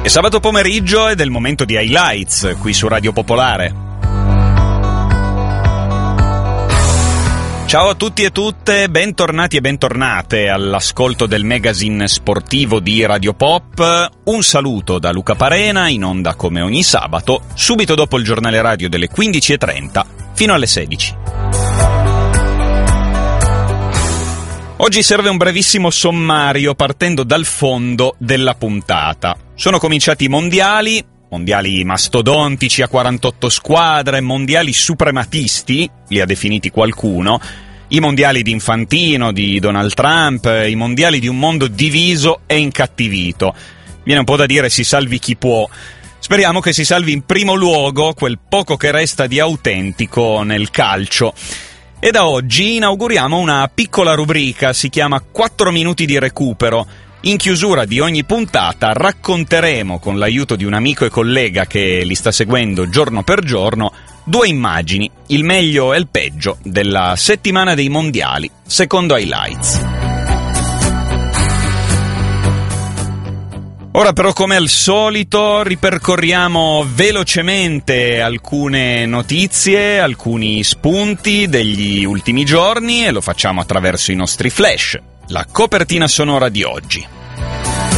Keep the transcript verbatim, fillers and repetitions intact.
E sabato pomeriggio è del momento di highlights qui su Radio Popolare. Ciao a tutti e tutte, bentornati e bentornate all'ascolto del magazine sportivo di Radio Pop. Un saluto da Luca Parena, in onda come ogni sabato, subito dopo il giornale radio delle quindici e trenta fino alle sedici. Oggi serve un brevissimo sommario partendo dal fondo della puntata. Sono cominciati i mondiali, mondiali mastodontici a quarantotto squadre, mondiali suprematisti, li ha definiti qualcuno, i mondiali di Infantino, di Donald Trump, i mondiali di un mondo diviso e incattivito. Viene un po' da dire si salvi chi può. Speriamo che si salvi in primo luogo quel poco che resta di autentico nel calcio. E da oggi inauguriamo una piccola rubrica, si chiama quattro minuti di recupero. In chiusura di ogni puntata racconteremo, con l'aiuto di un amico e collega che li sta seguendo giorno per giorno, due immagini, il meglio e il peggio della settimana dei mondiali, secondo Highlights. Ora però, come al solito, ripercorriamo velocemente alcune notizie, alcuni spunti degli ultimi giorni e lo facciamo attraverso i nostri flash, la copertina sonora di oggi.